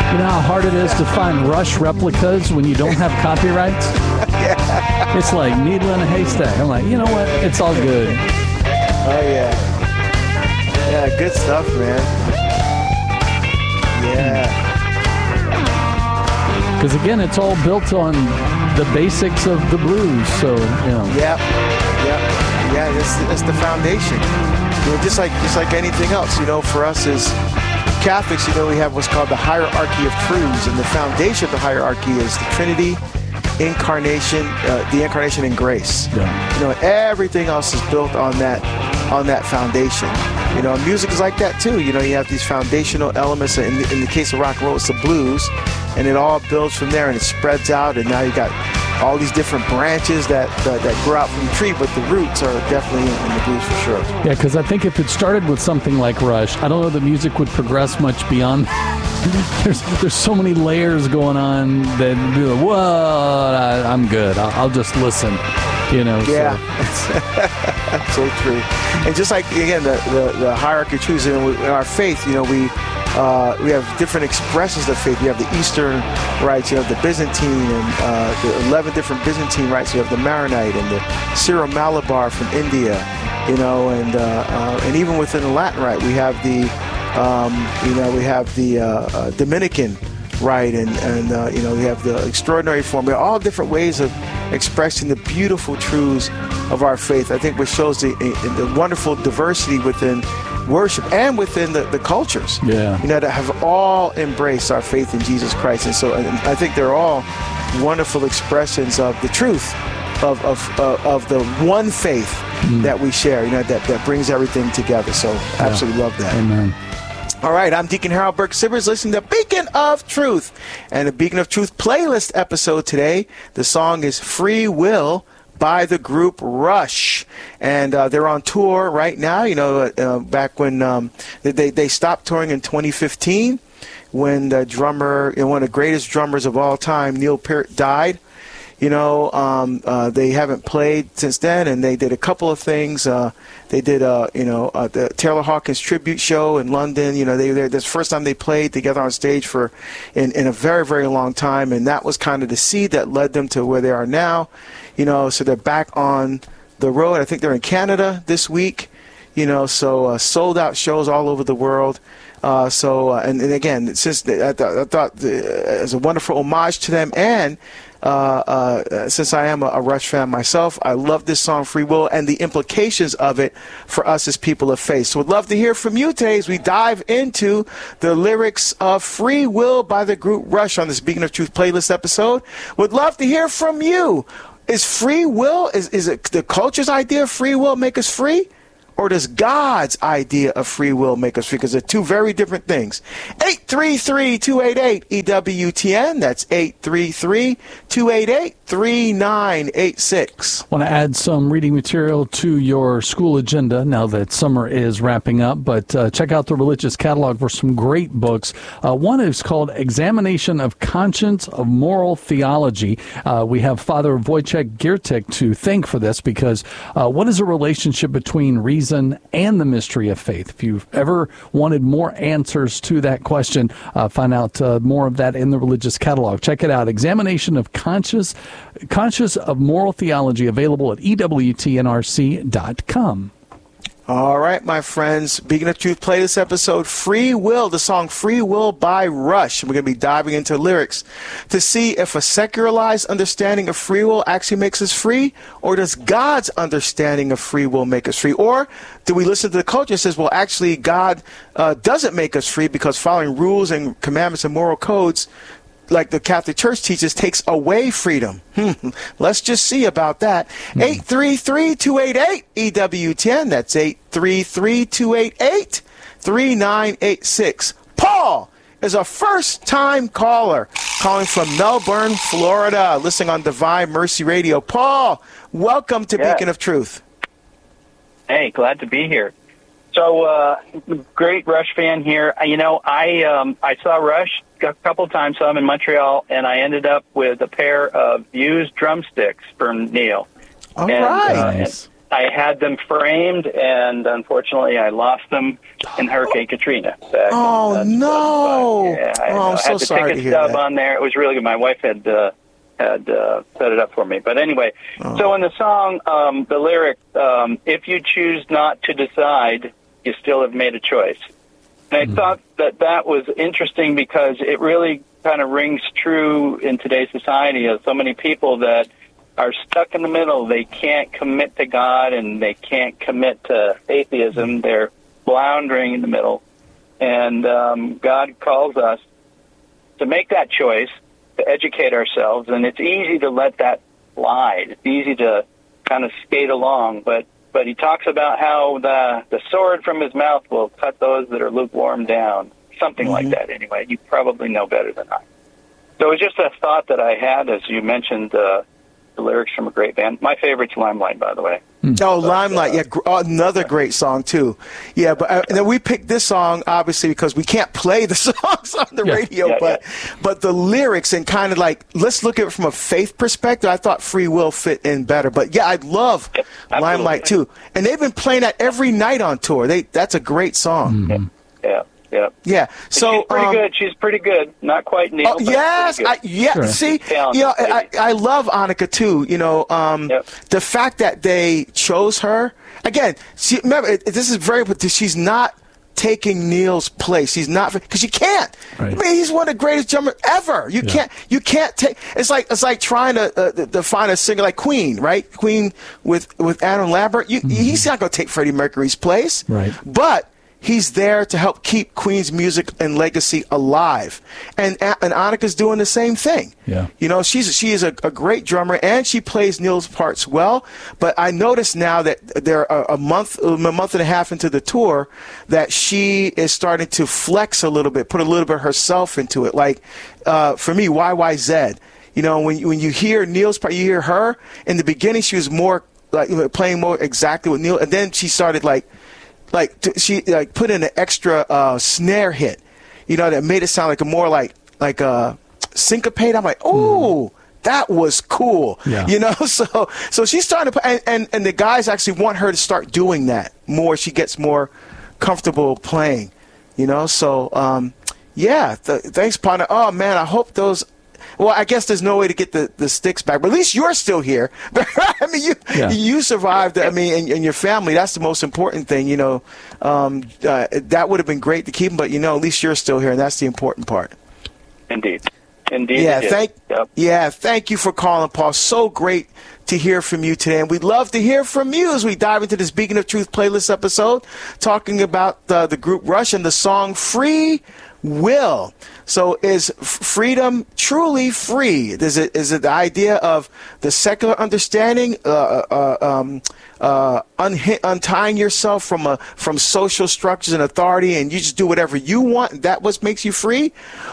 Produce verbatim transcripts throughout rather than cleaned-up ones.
You know how hard it is to find Rush replicas when you don't have copyrights? Yeah. It's like needle in a haystack. I'm like, you know what? It's all good. Oh, yeah. Yeah, good stuff, man. Yeah. Because, again, it's all built on the basics of the blues, so, you know. Yep. Yep. Yeah, that's, that's the foundation. You know, just like just like anything else, you know, for us as Catholics, you know, we have what's called the hierarchy of truths, and the foundation of the hierarchy is the Trinity, incarnation, uh, the incarnation and grace. Yeah. You know, everything else is built on that on that foundation. You know, music is like that too. You know, you have these foundational elements. In the, in the case of rock and roll, it's the blues, and it all builds from there, and it spreads out, and now you got all these different branches that, that that grow out from the tree, but the roots are definitely in, in the blues for sure. Yeah, because I think if it started with something like Rush, I don't know that music would progress much beyond. there's there's so many layers going on that be like, what? I, I'm good. I'll, I'll just listen. You know. Yeah, so. That's so true. And just like again, the the, the hierarchy of truths in, in our faith, you know, we. Uh, we have different expressions of faith. You have the Eastern rites, you have the Byzantine, and uh, the eleven different Byzantine rites. You have the Maronite and the Syro-Malabar from India, you know, and uh, uh, and even within the Latin rite, we have the, um, you know, we have the uh, uh, Dominican rite, and and uh, you know, we have the extraordinary form. We have all different ways of expressing the beautiful truths of our faith. I think what shows the, the wonderful diversity within worship and within the, the cultures, yeah, you know, that have all embraced our faith in Jesus Christ. And so and I think they're all wonderful expressions of the truth of of, uh, of the one faith mm. that we share, you know, that, that brings everything together. So absolutely yeah. love that. Amen. All right, I'm Deacon Harold Burke Sivers, listening to Beacon of Truth. And the Beacon of Truth playlist episode today, the song is Free Will by the group Rush, and uh, they're on tour right now. You know, uh, back when um, they they stopped touring in twenty fifteen, when the drummer, you know, one of the greatest drummers of all time, Neil Peart, died. You know, um, uh, they haven't played since then, and they did a couple of things. Uh, they did, uh, you know, uh, the Taylor Hawkins tribute show in London. You know, they that's the first time they played together on stage for in, in a very, very long time, and that was kind of the seed that led them to where they are now. You know, so they're back on the road. I think they're in Canada this week. You know, so uh, sold out shows all over the world. Uh, so, uh, and, and again, since they, I, th- I thought uh, as a wonderful homage to them, and uh, uh, since I am a, a Rush fan myself, I love this song, Free Will, and the implications of it for us as people of faith. So, would love to hear from you today as we dive into the lyrics of Free Will by the group Rush on this Beacon of Truth playlist episode. Would love to hear from you. Is free will, is, is it the culture's idea of free will make us free? Or does God's idea of free will make us free? Because they're two very different things. eight three three, two eight eight, E W T N. That's eight three three, two eight eight, three nine eight six. Want to add some reading material to your school agenda now that summer is wrapping up, but uh, check out the Religious Catalog for some great books. Uh, one is called Examination of Conscience of Moral Theology. Uh, we have Father Wojciech Giertek to thank for this, because uh, what is a relationship between reason and the mystery of faith? If you've ever wanted more answers to that question, uh, find out uh, more of that in the Religious Catalog. Check it out. Examination of Conscious, Conscious of Moral Theology, available at E W T N R C dot com. All right, my friends, Beacon of Truth play this episode, Free Will, the song Free Will by Rush. We're going to be diving into lyrics to see if a secularized understanding of free will actually makes us free, or does God's understanding of free will make us free? Or do we listen to the culture that says, well, actually, God uh, doesn't make us free because following rules and commandments and moral codes, like the Catholic Church teaches, takes away freedom. Hmm. Let's just see about that. Mm. eight three three, two eight eight, E W T N. That's eight three three, two eight eight, three nine eight six. Paul is a first-time caller calling from Melbourne, Florida, listening on Divine Mercy Radio. Paul, welcome to yeah. Beacon of Truth. Hey, glad to be here. So, uh, great Rush fan here. You know, I um, I saw Rush a couple times, saw him in Montreal, and I ended up with a pair of used drumsticks from Neil. All and, right. Uh, nice. I had them framed, and unfortunately, I lost them in Hurricane Katrina. Back oh in, uh, no! Yeah, I, oh, I'm I so had the sorry to ticket hear stub that. on there. It was really good. My wife had uh, had uh, set it up for me. But anyway, Oh. so in the song, um, the lyric, um, "If you choose not to decide, you still have made a choice." And I Mm-hmm. thought that that was interesting because it really kind of rings true in today's society of so many people that are stuck in the middle. They can't commit to God and they can't commit to atheism. They're floundering in the middle. And um, God calls us to make that choice, to educate ourselves. And it's easy to let that slide. It's easy to kind of skate along. But, but he talks about how the, the sword from his mouth will cut those that are lukewarm down. Something Mm-hmm. like that, anyway. You probably know better than I. So it was just a thought that I had as you mentioned uh, the lyrics from a great band. My favorite's Limelight, by the way. Oh, Limelight, yeah, gr- oh, another great song too. Yeah, but uh, and then we picked this song obviously because we can't play the songs on the Yeah. radio, Yeah, but yeah. but the lyrics and kind of like let's look at it from a faith perspective. I thought Free Will fit in better, but yeah, I love Yep, absolutely. Limelight too, and they've been playing that every night on tour. They that's a great song. Mm-hmm. Yeah, yeah. Yeah, so She's pretty um, good. She's pretty good. Not quite Neil. Oh, but yes, pretty I, good. yeah. Sure. See, Talented you know, I, lady. I love Annika too. You know, um, Yep. the fact that they chose her again. She, remember, it, this is very. But she's not taking Neil's place. She's not because she can't. Right. I mean, he's one of the greatest drummers ever. You Yeah. can't. You can't take. It's like it's like trying to, uh, to find a singer like Queen, right? Queen with with Adam Lambert. You, He's not going to take Freddie Mercury's place, Right. But he's there to help keep Queen's music and legacy alive. And and Annika's doing the same thing. Yeah. You know, she's she is a, a great drummer and she plays Neil's parts well. But I notice now that they're a, a month a month and a half into the tour that she is starting to flex a little bit, put a little bit of herself into it. Like uh, for me, Y Y Z. You know, when you, when you hear Neil's part, you hear her. In the beginning, she was more like playing more exactly with Neil, and then she started like. Like t- she like put in an extra uh, snare hit, you know, that made it sound like a more like like a syncopate. I'm like, oh, that was cool, Yeah. you know. So so she's starting to, and, and and the guys actually want her to start doing that more. She gets more comfortable playing, you know. So um, yeah, th- thanks, partner. Oh man, I hope those. Well, I guess there's no way to get the, the sticks back, but at least you're still here. I mean, you Yeah. you survived. I mean, and, and your family. That's the most important thing. You know, um, uh, that would have been great to keep them, but you know, at least you're still here, and that's the important part. Indeed. Indeed. Yeah, it is. thank Yep. yeah, thank you for calling, Paul. So great to hear from you today, and we'd love to hear from you as we dive into this Beacon of Truth playlist episode, talking about the, the group Rush and the song "Free Will." So, is f- freedom truly free? Is it is it the idea of the secular understanding, uh, uh, um, uh, unha- untying yourself from a from social structures and authority, and you just do whatever you want? And that what makes you free,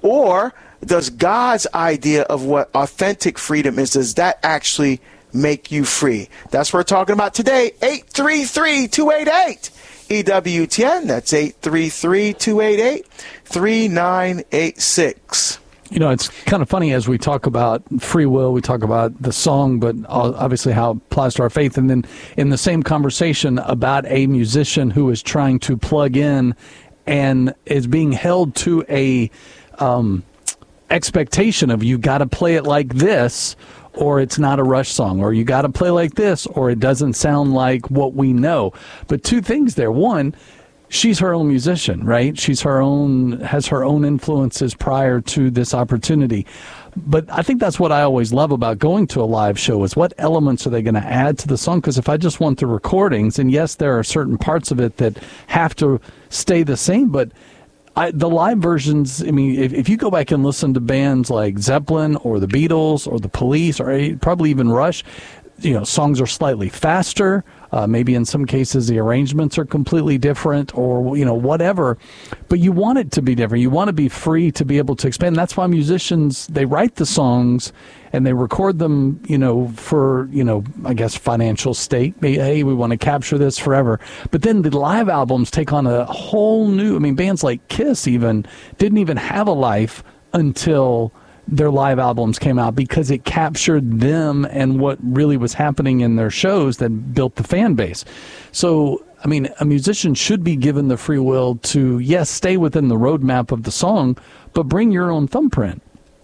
or does God's idea of what authentic freedom is, does that actually make you free? That's what we're talking about today. eight three three, two eight eight, E W T N. That's eight three three, two eight eight, three nine eight six. You know, it's kind of funny as we talk about free will, we talk about the song, but obviously how it applies to our faith. And then in the same conversation about a musician who is trying to plug in and is being held to a um, expectation of you got to play it like this or it's not a Rush song, or you got to play like this or it doesn't sound like what we know. But two things there. One, she's her own musician, right? She's her own, has her own influences prior to this opportunity. But I think that's what I always love about going to a live show is what elements are they going to add to the song? Because if I just want the recordings, and yes, there are certain parts of it that have to stay the same, but I, the live versions, I mean, if, if you go back and listen to bands like Zeppelin or the Beatles or the Police or probably even Rush, you know, songs are slightly faster. Uh, maybe in some cases the arrangements are completely different or, you know, whatever. But you want it to be different. You want to be free to be able to expand. That's why musicians, they write the songs and they record them, you know, for, you know, I guess financial stake. Hey, we want to capture this forever. But then the live albums take on a whole new, I mean, bands like Kiss even didn't even have a life until their live albums came out because it captured them and what really was happening in their shows that built the fan base. So, I mean, a musician should be given the free will to, yes, stay within the roadmap of the song, but bring your own thumbprint.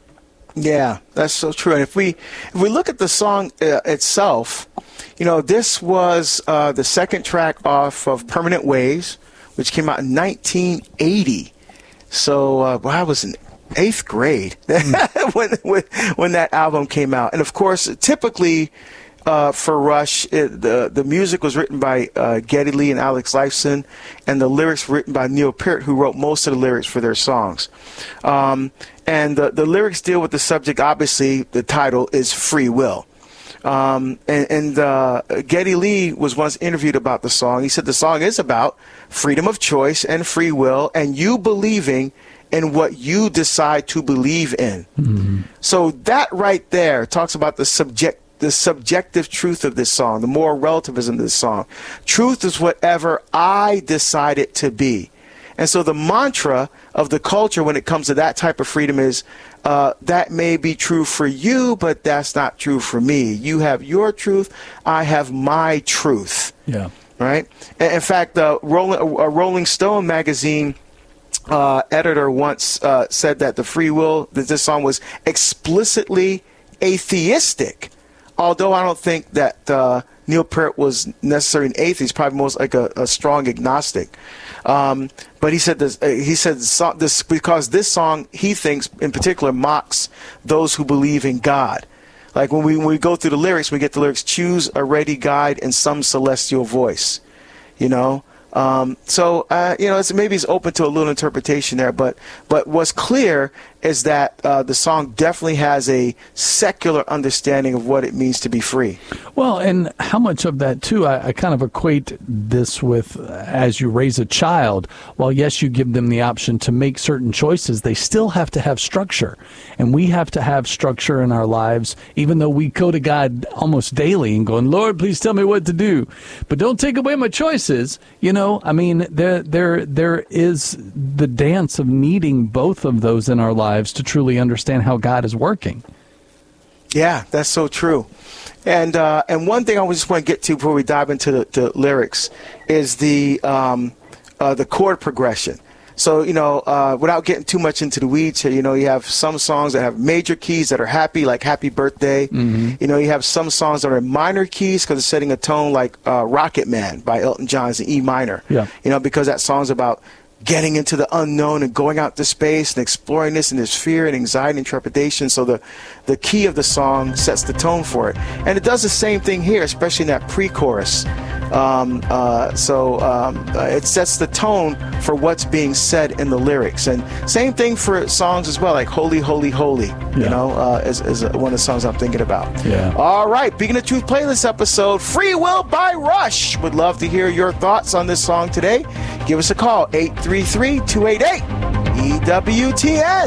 Yeah, that's so true. And if we if we look at the song uh, itself, you know, this was uh, the second track off of Permanent Waves, which came out in nineteen eighty. So uh, well, I was in eighth grade mm. when, when when that album came out. And of course, typically uh, for Rush, it, the the music was written by uh, Geddy Lee and Alex Lifeson, and the lyrics were written by Neil Peart, who wrote most of the lyrics for their songs. Um, and the, the lyrics deal with the subject. Obviously, the title is free will. Um, and and uh, Geddy Lee was once interviewed about the song. He said the song is about freedom of choice and free will, and you believing in what you decide to believe in. Mm-hmm. So that right there talks about the subject, the subjective truth of this song, the moral relativism of this song. Truth is whatever I decide it to be. And so the mantra of the culture when it comes to that type of freedom is, uh, that may be true for you, but that's not true for me. You have your truth, I have my truth. Yeah. Right? In fact, uh, Rolling, a Rolling Stone magazine uh, editor once uh, said that the free will, that this song was explicitly atheistic. Although I don't think that uh, Neil Peart was necessarily an atheist, probably most like a, a strong agnostic. Um, but he said this. Uh, he said this, this because this song, he thinks in particular, mocks those who believe in God. Like when we when we go through the lyrics, we get the lyrics: "Choose a ready guide and some celestial voice." You know. Um, so uh, you know, it's, maybe it's open to a little interpretation there. But but what's clear is that uh, the song definitely has a secular understanding of what it means to be free. Well, and how much of that, too, I, I kind of equate this with uh, as you raise a child, while, yes, you give them the option to make certain choices, they still have to have structure. And we have to have structure in our lives, even though we go to God almost daily and going, Lord, please tell me what to do. But don't take away my choices. You know, I mean, there, there, there is the dance of needing both of those in our lives to truly understand how God is working. Yeah, that's so true. And uh, and one thing I just want to get to before we dive into the, the lyrics is the um, uh, the chord progression. So, you know, uh, without getting too much into the weeds here, you know, you have some songs that have major keys that are happy, like Happy Birthday. Mm-hmm. You know, you have some songs that are minor keys because it's setting a tone, like uh, Rocket Man by Elton John is in E minor. Yeah. You know, because that song's about getting into the unknown and going out to space and exploring this, and there's fear and anxiety and trepidation. So the, the key of the song sets the tone for it. And it does the same thing here, especially in that pre-chorus. Um, uh, so um, uh, it sets the tone for what's being said in the lyrics. And same thing for songs as well, like Holy, Holy, Holy, yeah. you know, uh, is, is one of the songs I'm thinking about. Yeah. All right, Beacon of Truth playlist episode, Free Will by Rush. Would love to hear your thoughts on this song today. Give us a call, eight three three, two eight eight, E W T N.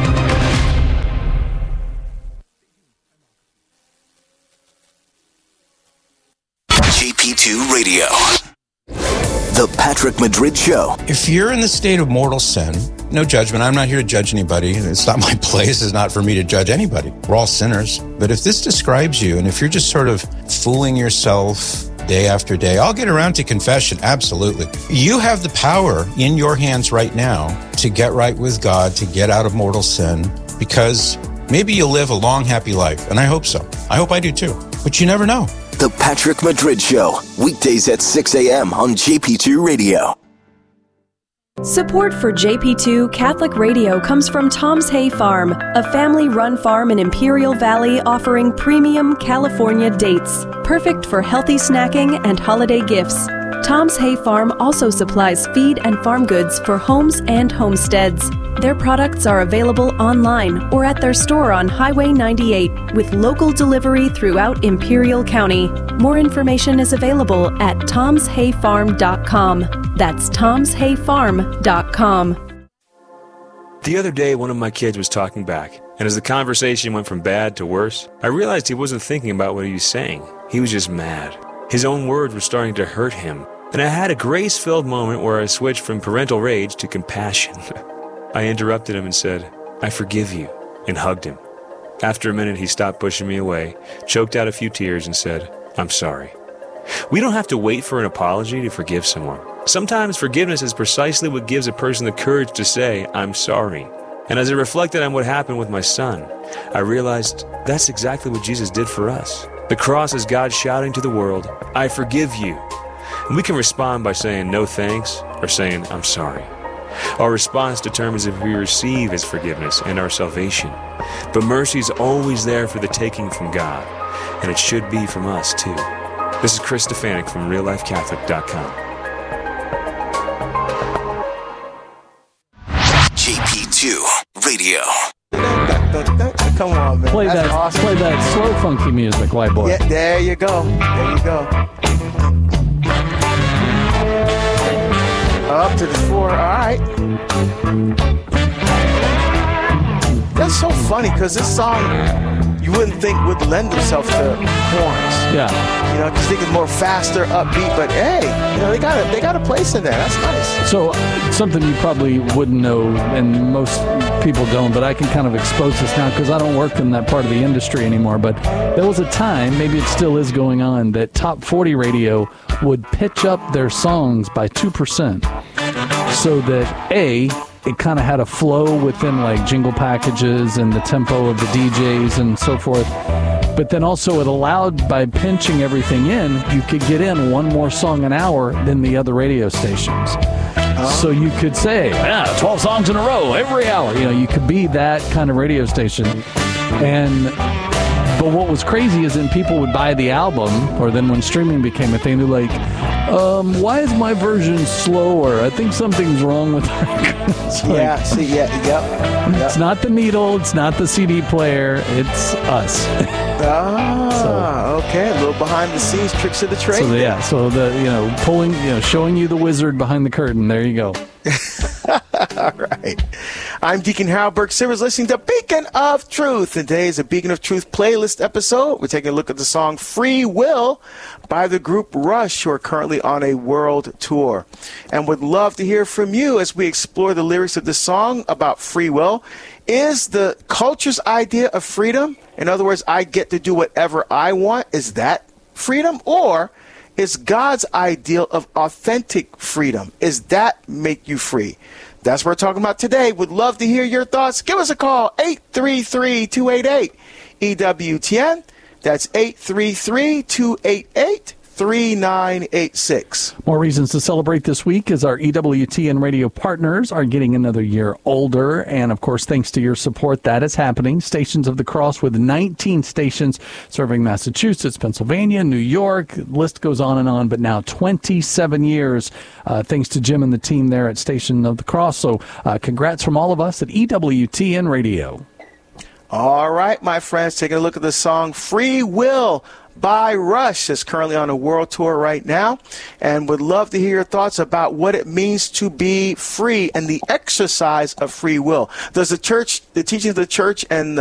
J P two Radio. The Patrick Madrid Show. If you're in the state of mortal sin, no judgment. I'm not here to judge anybody. It's not my place. It's not for me to judge anybody. We're all sinners. But if this describes you, and if you're just sort of fooling yourself day after day, I'll get around to confession. Absolutely. You have the power in your hands right now to get right with God, to get out of mortal sin, because maybe you'll live a long, happy life. And I hope so. I hope I do too. But you never know. The Patrick Madrid Show, weekdays at six a.m. on J P two Radio. Support for J P two Catholic Radio comes from Tom's Hay Farm, a family-run farm in Imperial Valley offering premium California dates, perfect for healthy snacking and holiday gifts. Tom's Hay Farm also supplies feed and farm goods for homes and homesteads. Their products are available online or at their store on Highway ninety-eight with local delivery throughout Imperial County. More information is available at toms hay farm dot com. That's toms hay farm dot com. The other day, one of my kids was talking back, and as the conversation went from bad to worse, I realized he wasn't thinking about what he was saying. He was just mad. His own words were starting to hurt him, and I had a grace-filled moment where I switched from parental rage to compassion. I interrupted him and said, I forgive you, and hugged him. After a minute, he stopped pushing me away, choked out a few tears, and said, "I'm sorry." We don't have to wait for an apology to forgive someone. Sometimes forgiveness is precisely what gives a person the courage to say, "I'm sorry." And as I reflected on what happened with my son, I realized that's exactly what Jesus did for us. The cross is God shouting to the world, "I forgive you." And we can respond by saying no thanks or saying, "I'm sorry." Our response determines if we receive His forgiveness and our salvation. But mercy is always there for the taking from God, and it should be from us too. This is Chris Stefanik from real life catholic dot com. J P two Radio. Come on, man. Play That's that, awesome. play that slow, funky music, white boy. Yeah, there you go. There you go. Up to the floor. All right. That's so funny because this song you wouldn't think would lend itself to horns. Yeah. You know, because they get more faster, upbeat. But hey, you know, they got a, they got a place in there. That's nice. So uh, something you probably wouldn't know, and most people don't, but I can kind of expose this now because I don't work in that part of the industry anymore. But there was a time, maybe it still is going on, that Top forty Radio would pitch up their songs by two percent so that, A, it kind of had a flow within like jingle packages and the tempo of the D Js and so forth. But then also it allowed, by pinching everything in, you could get in one more song an hour than the other radio stations. So you could say, yeah, twelve songs in a row every hour. You know, you could be that kind of radio station. And but what was crazy is then people would buy the album, or then when streaming became a thing, they're like, um, why is my version slower? I think something's wrong with it. It's like, Yeah, see, yeah, yep. it's yep. not the needle, it's not the C D player, it's us. Ah, okay. A little behind the scenes tricks of the trade. So the, yeah, so the you know pulling you know showing you the wizard behind the curtain. There you go. All right. I'm Deacon Harold Burke Sivers, listening to Beacon of Truth. And today is a Beacon of Truth playlist episode. We're taking a look at the song Free Will by the group Rush, who are currently on a world tour. And would love to hear from you as we explore the lyrics of the song about free will. Is the culture's idea of freedom, in other words, I get to do whatever I want, is that freedom? Or is God's ideal of authentic freedom? Is that make you free? That's what we're talking about today. Would love to hear your thoughts. Give us a call, eight three three, two eight eight, E W T N. That's eight three three, two eight eight, three nine eight six. More reasons to celebrate this week as our E W T N radio partners are getting another year older. And, of course, thanks to your support, that is happening. Stations of the Cross with nineteen stations serving Massachusetts, Pennsylvania, New York. The list goes on and on, but now twenty-seven years, uh, thanks to Jim and the team there at Station of the Cross. So uh, congrats from all of us at E W T N Radio. All right, my friends, taking a look at the song Free Will by Rush. Is currently on a world tour right now, and would love to hear your thoughts about what it means to be free and the exercise of free will. Does the church, the teachings of the church and